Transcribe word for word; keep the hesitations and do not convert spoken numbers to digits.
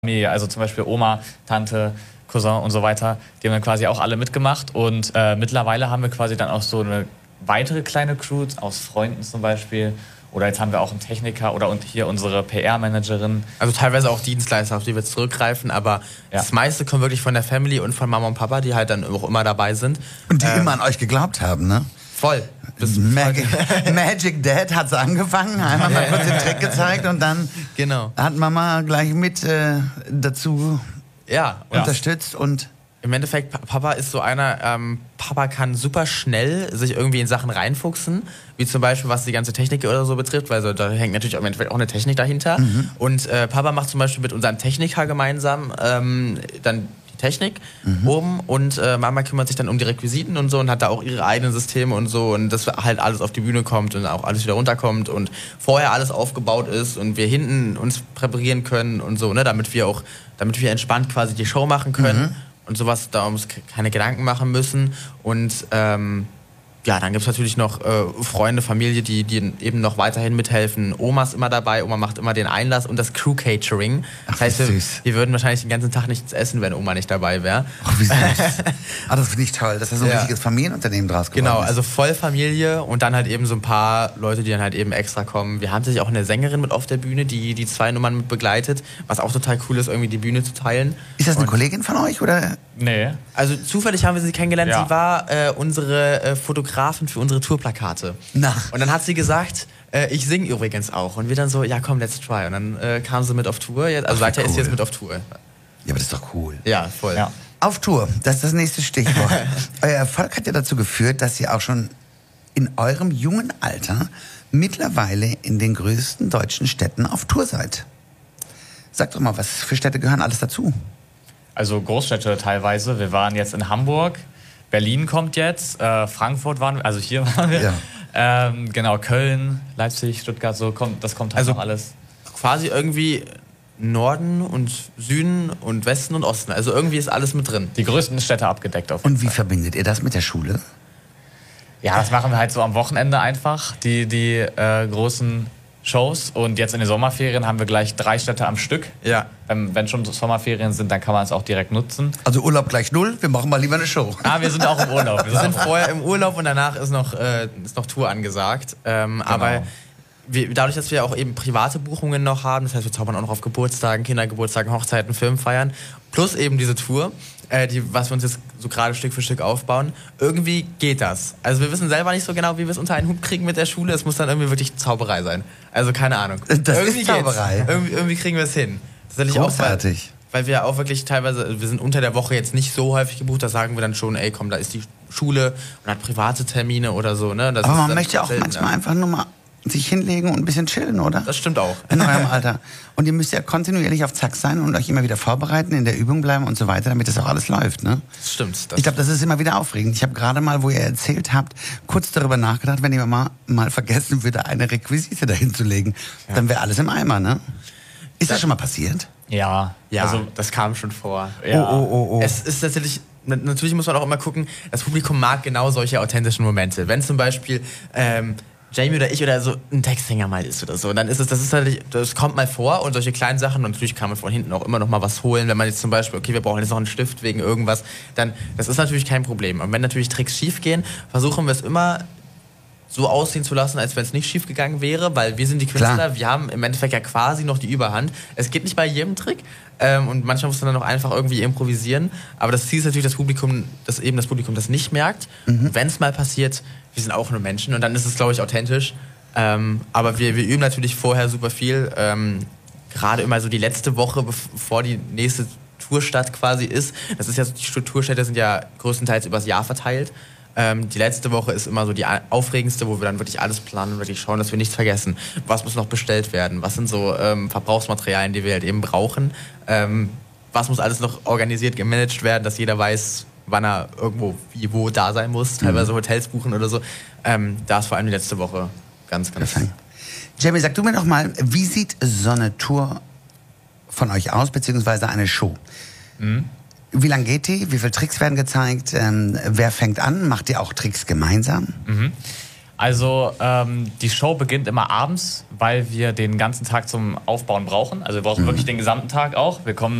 Familie, also zum Beispiel Oma, Tante, Cousin und so weiter, die haben dann quasi auch alle mitgemacht und äh, mittlerweile haben wir quasi dann auch so eine weitere kleine Crew aus Freunden zum Beispiel oder jetzt haben wir auch einen Techniker oder und hier unsere P R-Managerin. Also teilweise auch Dienstleister, auf die wir zurückgreifen, aber ja. Das meiste kommt wirklich von der Family und von Mama und Papa, die halt dann auch immer dabei sind. Und die ähm, immer an euch geglaubt haben, ne? Voll. Magic, Magic Dad hat es angefangen, einmal mal kurz den Trick gezeigt und dann genau. hat Mama gleich mit äh, dazu ja, unterstützt. Und im Endeffekt, Papa ist so einer, ähm, Papa kann super schnell sich irgendwie in Sachen reinfuchsen, wie zum Beispiel was die ganze Technik oder so betrifft, weil so, da hängt natürlich im Endeffekt auch eine Technik dahinter. Mhm. Und äh, Papa macht zum Beispiel mit unserem Techniker gemeinsam ähm, dann Technik mhm. oben und äh, Mama kümmert sich dann um die Requisiten und so und hat da auch ihre eigenen Systeme und so und dass halt alles auf die Bühne kommt und auch alles wieder runterkommt und vorher alles aufgebaut ist und wir hinten uns präparieren können und so, ne, damit wir auch, damit wir entspannt quasi die Show machen können mhm. und sowas, da uns keine Gedanken machen müssen und ähm, ja, dann gibt es natürlich noch äh, Freunde, Familie, die, die eben noch weiterhin mithelfen. Oma ist immer dabei, Oma macht immer den Einlass und das Crew-Catering. Das Ach, heißt, wir, süß. wir würden wahrscheinlich den ganzen Tag nichts essen, wenn Oma nicht dabei wäre. Ach, wie süß. Ah, das finde ich toll, dass da so ein ja. richtiges Familienunternehmen draus geworden Genau, ist. also voll Familie und dann halt eben so ein paar Leute, die dann halt eben extra kommen. Wir haben tatsächlich auch eine Sängerin mit auf der Bühne, die die zwei Nummern mit begleitet, was auch total cool ist, irgendwie die Bühne zu teilen. Ist das eine und Kollegin von euch, oder? Nee. Also zufällig haben wir sie kennengelernt. Ja. Sie war äh, unsere äh, Fotografin für unsere Tourplakate. Na. Und dann hat sie gesagt, äh, ich singe übrigens auch. Und wir dann so, ja komm, let's try. Und dann äh, kam sie mit auf Tour. Jetzt, also seither cool. ist sie jetzt mit auf Tour. Ja, aber das ist doch cool. Ja, voll. Ja. Auf Tour, das ist das nächste Stichwort. Euer Erfolg hat ja dazu geführt, dass ihr auch schon in eurem jungen Alter mittlerweile in den größten deutschen Städten auf Tour seid. Sagt doch mal, was für Städte gehören alles dazu? Also Großstädte teilweise. Wir waren jetzt in Hamburg, Berlin kommt jetzt, äh, Frankfurt waren wir, also hier waren wir. Ja. Ähm, genau, Köln, Leipzig, Stuttgart, so kommt, das kommt halt also noch alles. Quasi irgendwie Norden und Süden und Westen und Osten. Also irgendwie ist alles mit drin. Die größten Städte abgedeckt auf jeden Und wie Fall. verbindet ihr das mit der Schule? Ja, das machen wir halt so am Wochenende einfach, die, die äh, großen Shows. Und jetzt in den Sommerferien haben wir gleich drei Städte am Stück. Ja. Ähm, wenn schon Sommerferien sind, dann kann man es auch direkt nutzen. Also Urlaub gleich null, wir machen mal lieber eine Show. Ah, wir sind auch im Urlaub. Wir Wir sind vorher im Urlaub und danach ist noch, äh, ist noch Tour angesagt. Ähm, genau. Aber wir, dadurch, dass wir auch eben private Buchungen noch haben, das heißt, wir zaubern auch noch auf Geburtstagen, Kindergeburtstagen, Hochzeiten, Filmfeiern, plus eben diese Tour, äh, die, was wir uns jetzt so gerade Stück für Stück aufbauen, irgendwie geht das. Also wir wissen selber nicht so genau, wie wir es unter einen Hut kriegen mit der Schule. Es muss dann irgendwie wirklich Zauberei sein. Also keine Ahnung. Das irgendwie ist Zauberei. Irgendwie, irgendwie kriegen wir es hin. Tatsächlich großartig. Auch, weil, weil wir auch wirklich teilweise, wir sind unter der Woche jetzt nicht so häufig gebucht, da sagen wir dann schon, ey komm, da ist die Schule und hat private Termine oder so. Ne? Das Aber ist man dann möchte ja auch selten, manchmal einfach nur mal sich hinlegen und ein bisschen chillen, oder? Das stimmt auch. In eurem Alter. Und ihr müsst ja kontinuierlich auf Zack sein und euch immer wieder vorbereiten, in der Übung bleiben und so weiter, damit das auch alles läuft, ne? Das stimmt. Das ich glaube, das ist immer wieder aufregend. Ich habe gerade mal, wo ihr erzählt habt, kurz darüber nachgedacht, wenn ihr mal, mal vergessen würde, eine Requisite dahin zu legen, ja. dann wäre alles im Eimer, ne? Ist das, das schon mal passiert? Ja. Ja, also das kam schon vor. Ja. Oh, oh, oh, oh. Es ist tatsächlich, natürlich muss man auch immer gucken, das Publikum mag genau solche authentischen Momente. Wenn zum Beispiel ähm, Jamie oder ich oder so ein Texthänger mal ist oder so, und dann ist es, das ist halt, das kommt mal vor und solche kleinen Sachen, und natürlich kann man von hinten auch immer noch mal was holen, wenn man jetzt zum Beispiel, okay, wir brauchen jetzt noch einen Stift wegen irgendwas, dann, das ist natürlich kein Problem. Und wenn natürlich Tricks schief gehen, versuchen wir es immer so aussehen zu lassen, als wenn es nicht schief gegangen wäre, weil wir sind die Künstler, Klar. wir haben im Endeffekt ja quasi noch die Überhand. Es geht nicht bei jedem Trick ähm, und manchmal muss man dann auch einfach irgendwie improvisieren, aber das Ziel ist natürlich, das Publikum, dass eben das Publikum das nicht merkt. Mhm. Wenn es mal passiert, wir sind auch nur Menschen und dann ist es, glaube ich, authentisch. Ähm, aber wir, wir üben natürlich vorher super viel. Ähm, gerade immer so die letzte Woche, bevor die nächste Tourstadt quasi ist. Das ist ja, die Tourstädte sind ja größtenteils übers Jahr verteilt. Ähm, die letzte Woche ist immer so die aufregendste, wo wir dann wirklich alles planen und wirklich schauen, dass wir nichts vergessen. Was muss noch bestellt werden? Was sind so ähm, Verbrauchsmaterialien, die wir halt eben brauchen? Ähm, was muss alles noch organisiert, gemanagt werden, dass jeder weiß, wann er irgendwo, wie, wo da sein muss, teilweise Hotels buchen oder so. Ähm, da ist vor allem die letzte Woche ganz, ganz... Perfekt. Jamie, sag du mir doch mal, wie sieht so eine Tour von euch aus, beziehungsweise eine Show? Mhm. Wie lange geht die? Wie viele Tricks werden gezeigt? Ähm, wer fängt an? Macht ihr auch Tricks gemeinsam? Mhm. Also ähm, die Show beginnt immer abends, weil wir den ganzen Tag zum Aufbauen brauchen. Also wir brauchen mhm. wirklich den gesamten Tag auch. Wir kommen